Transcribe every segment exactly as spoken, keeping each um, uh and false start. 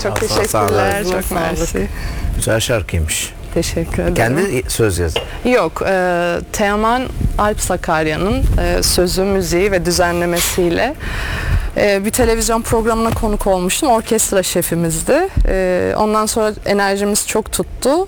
Çok Sağ- teşekkürler. sağ- Çok mersi. Güzel şarkıymış. Teşekkür ederim. Kendi söz yazın. Yok, e, Teoman Alp Sakarya'nın e, sözü, müziği ve düzenlemesiyle e, bir televizyon programına konuk olmuştum. Orkestra şefimizdi. E, ondan sonra enerjimiz çok tuttu e,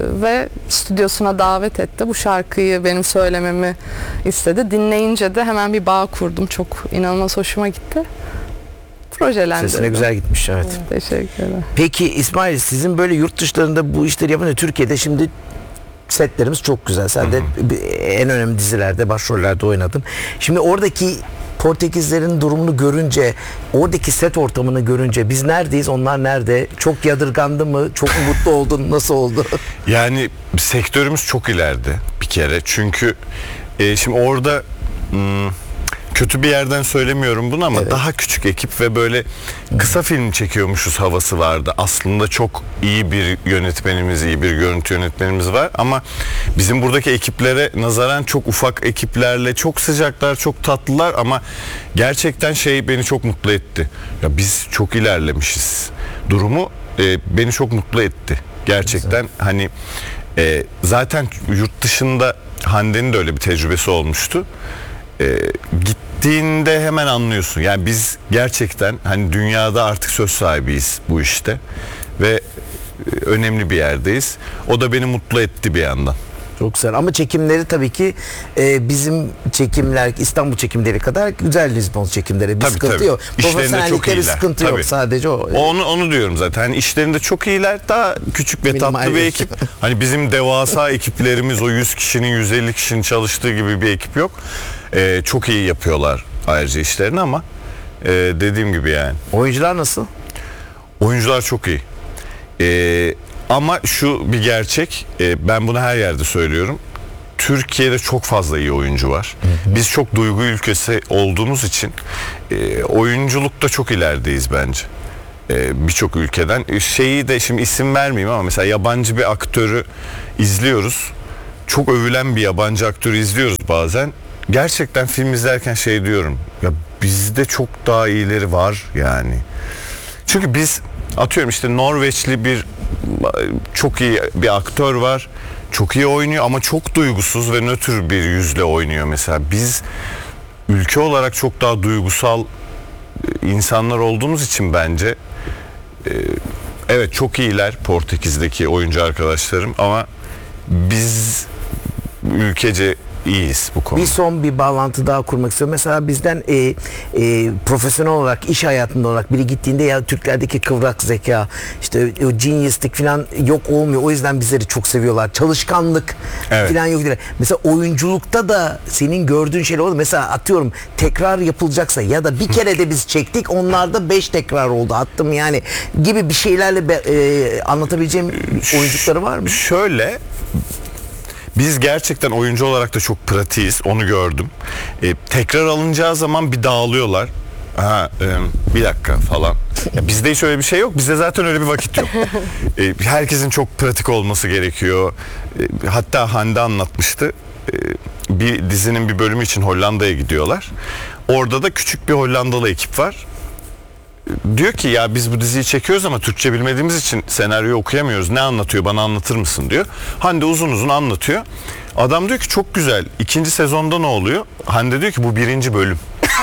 ve stüdyosuna davet etti. Bu şarkıyı benim söylememi istedi. Dinleyince de hemen bir bağ kurdum. Çok inanılmaz hoşuma gitti. Projelendirdim. Sesine güzel gitmiş, evet. Teşekkürler. Peki İsmail, sizin böyle yurt dışlarında bu işleri yapınca Türkiye'de şimdi setlerimiz çok güzel. Sen de en önemli dizilerde, başrollerde oynadın. Şimdi oradaki Portekizlerin durumunu görünce, oradaki set ortamını görünce biz neredeyiz, onlar nerede? Çok yadırgandı mı? Çok mutlu oldun? Nasıl oldu? Yani sektörümüz çok ileride bir kere. Çünkü e, şimdi orada hmm, kötü bir yerden söylemiyorum bunu ama Evet. daha küçük ekip ve böyle kısa film çekiyormuşuz havası vardı. Aslında çok iyi bir yönetmenimiz, iyi bir görüntü yönetmenimiz var ama bizim buradaki ekiplere nazaran çok ufak ekiplerle, çok sıcaklar, çok tatlılar ama gerçekten şey beni çok mutlu etti. Ya biz çok ilerlemişiz. Durumu e, beni çok mutlu etti. Gerçekten güzel. Hani e, zaten yurt dışında Hande'nin de öyle bir tecrübesi olmuştu. E, gittiğinde hemen anlıyorsun. Yani biz gerçekten hani dünyada artık söz sahibiyiz bu işte ve e, önemli bir yerdeyiz. O da beni mutlu etti bir yandan. Çok güzel ama çekimleri tabii ki e, bizim çekimler, İstanbul çekimleri kadar güzel Lizbon çekimleri. Bir tabii, sıkıntı tabii. yok. İşlerinde Profesyonellikte çok bir iyiler. sıkıntı Tabii. yok, sadece o. Onu onu diyorum zaten. Hani işlerinde çok iyiler. Daha küçük ve Minimal tatlı bir bir ekip. Hani bizim devasa ekiplerimiz, o yüz kişinin, yüz elli kişinin çalıştığı gibi bir ekip yok. Ee, çok iyi yapıyorlar ayrıca işlerini ama e, dediğim gibi yani. Oyuncular nasıl? Oyuncular çok iyi. Ee, ama şu bir gerçek. E, ben bunu her yerde söylüyorum. Türkiye'de çok fazla iyi oyuncu var. Hı hı. Biz çok duygu ülkesi olduğumuz için e, oyunculukta çok ilerideyiz bence. E, Birçok ülkeden. E, şeyi de şimdi isim vermeyeyim ama mesela yabancı bir aktörü izliyoruz. Çok övülen bir yabancı aktörü izliyoruz bazen. Gerçekten film izlerken şey diyorum. Ya bizde çok daha iyileri var yani. Çünkü biz atıyorum işte Norveçli bir çok iyi bir aktör var. Çok iyi oynuyor ama çok duygusuz ve nötr bir yüzle oynuyor mesela. Biz ülke olarak çok daha duygusal insanlar olduğumuz için bence e, evet çok iyiler Portekiz'deki oyuncu arkadaşlarım ama biz ülkece iyiyiz bu konuda. Bir son bir bağlantı daha kurmak istiyorum. Mesela bizden e, e, profesyonel olarak, iş hayatında olarak biri gittiğinde ya Türklerdeki kıvrak zeka, işte o genius'lik falan yok olmuyor. O yüzden bizleri çok seviyorlar. Çalışkanlık evet. falan yok. Mesela oyunculukta da senin gördüğün şeyler oldu. Mesela atıyorum tekrar yapılacaksa ya da bir kere de biz çektik, onlarda beş tekrar oldu. Attım yani gibi bir şeylerle be, e, anlatabileceğim oyunculukları var mı? Şöyle, biz gerçekten oyuncu olarak da çok pratiğiz, onu gördüm. Ee, tekrar alınacağı zaman bir dağılıyorlar. Ha, e, bir dakika falan. Ya bizde hiç öyle bir şey yok. Bizde zaten öyle bir vakit yok. Ee, herkesin çok pratik olması gerekiyor. Ee, hatta Hande anlatmıştı. Ee, bir dizinin bir bölümü için Hollanda'ya gidiyorlar. Orada da küçük bir Hollandalı ekip var. Diyor ki ya biz bu diziyi çekiyoruz ama Türkçe bilmediğimiz için senaryoyu okuyamıyoruz. Ne anlatıyor, bana anlatır mısın diyor. Hande uzun uzun anlatıyor. Adam diyor ki çok güzel. İkinci sezonda ne oluyor? Hande diyor ki bu birinci bölüm.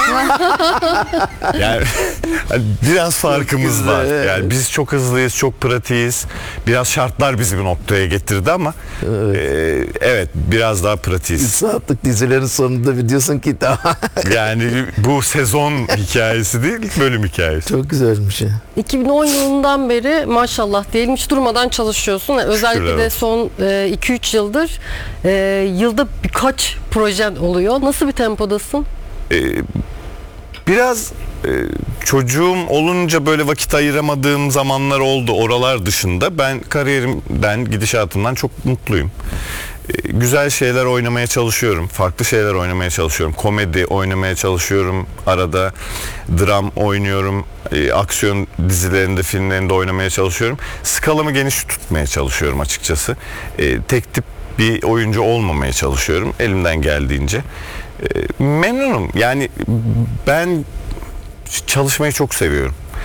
Yani biraz farkımız var. Yani biz çok hızlıyız, çok pratiğiz. Biraz şartlar bizi bir noktaya getirdi ama evet, e, evet biraz daha pratiğiz. üç saatlik dizilerin sonunda bir diyorsun ki daha. Yani bu sezon hikayesi değil, bölüm hikayesi. Çok güzelmiş ya. iki bin on yılından beri maşallah diyelim hiç durmadan çalışıyorsun. Özellikle Şükür de evet. son e, iki üç yıldır e, yılda birkaç projen oluyor. Nasıl bir tempodasın? Ee, biraz e, çocuğum olunca böyle vakit ayıramadığım zamanlar oldu oralar dışında. Ben kariyerimden, gidişatımdan çok mutluyum. E, güzel şeyler oynamaya çalışıyorum. Farklı şeyler oynamaya çalışıyorum. Komedi oynamaya çalışıyorum. Arada dram oynuyorum. E, aksiyon dizilerinde, filmlerinde oynamaya çalışıyorum. Skalamı geniş tutmaya çalışıyorum açıkçası. E, tek tip bir oyuncu olmamaya çalışıyorum elimden geldiğince. E, memnunum. Yani ben çalışmayı çok seviyorum.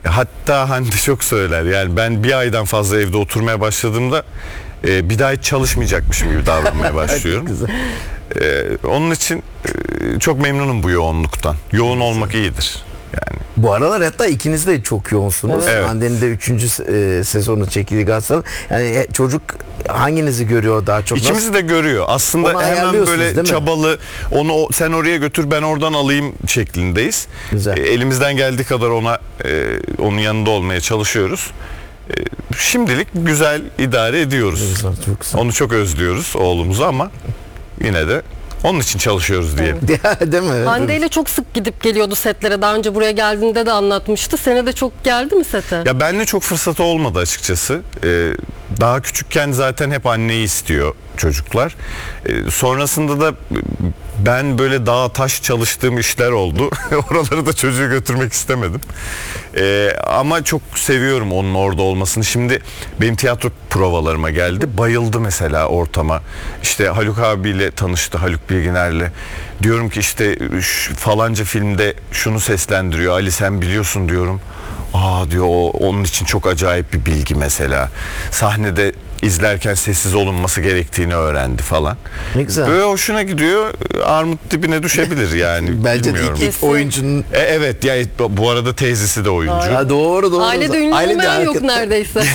Hatta Hande çok söyler. Yani ben bir aydan fazla evde oturmaya başladığımda e, bir daha hiç çalışmayacakmışım gibi davranmaya başlıyorum. Güzel. E, onun için e, çok memnunum bu yoğunluktan. Yoğun olmak iyidir. Yani Bu aralar hatta ikiniz de çok yoğunsunuz. Evet. Hande'nin de üçüncü e, sezonu çekildi Galatasaray. Yani e, çocuk hanginizi görüyor daha çok? İkimizi de görüyor. Aslında Onu hemen ayarlıyorsunuz, böyle değil mi? çabalı, onu o- sen oraya götür ben oradan alayım şeklindeyiz. Güzel. E, elimizden geldiği kadar ona e, onun yanında olmaya çalışıyoruz. E, şimdilik güzel idare ediyoruz. Güzel, çok güzel. Onu çok özlüyoruz oğlumuzu ama yine de onun için çalışıyoruz diyelim. Değil mi? Hande ile çok sık gidip geliyordu setlere. Daha önce buraya geldiğinde de anlatmıştı. Sene de çok geldi mi sete? Ya benimle çok fırsatı olmadı açıkçası. Ee, daha küçükken zaten hep anneyi istiyor çocuklar. Ee, sonrasında da ben böyle dağ taş çalıştığım işler oldu. Oraları da çocuğu götürmek istemedim. Ee, ama çok seviyorum onun orada olmasını. Şimdi benim tiyatro provalarıma geldi. Bayıldı mesela ortama. İşte Haluk abiyle tanıştı, Haluk Bilginer'le. Diyorum ki işte şu falanca filmde şunu seslendiriyor. Ali sen biliyorsun diyorum. Aa diyor o onun için çok acayip bir bilgi mesela. Sahnede izlerken sessiz olunması gerektiğini öğrendi falan. Ne güzel. Böyle hoşuna gidiyor. Armut dibine düşebilir yani. Bence de bilmiyorum. ilk, ilk Kesin. oyuncunun E, evet ya bu arada teyzesi de oyuncu. ha, doğru doğru. Ailede ünlü Ailede olmayan yok hakikaten. neredeyse.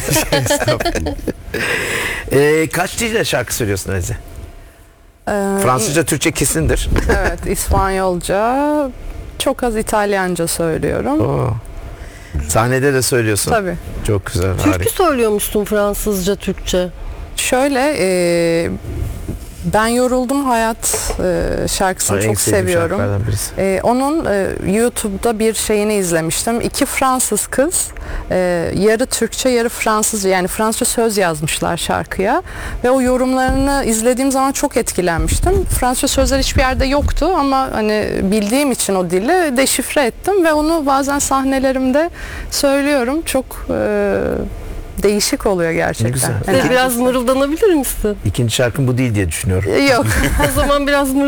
Ee, kaç dilde şarkı söylüyorsun Eze? Ee, Fransızca, Türkçe kesindir. Evet, İspanyolca, çok az İtalyanca söylüyorum. Oo. Sahnede de söylüyorsun. Tabii. Çok güzel. Türkü Harika. söylüyormuşsun Fransızca, Türkçe. Şöyle, e, ben Yoruldum Hayat e, şarkısını Ay, en çok sevdiğim seviyorum. şarkılardan birisi. E, onun e, YouTube'da bir şeyini izlemiştim. İki Fransız kız e, yarı Türkçe yarı Fransızca, yani Fransızca söz yazmışlar şarkıya ve o yorumlarını izlediğim zaman çok etkilenmiştim. Fransızca sözler hiçbir yerde yoktu ama hani bildiğim için o dili deşifre ettim ve onu bazen sahnelerimde söylüyorum. Çok e, değişik oluyor gerçekten. güzel. Yani Biraz mırıldanabilir misin? İkinci şarkım bu değil diye düşünüyorum. yok. O zaman biraz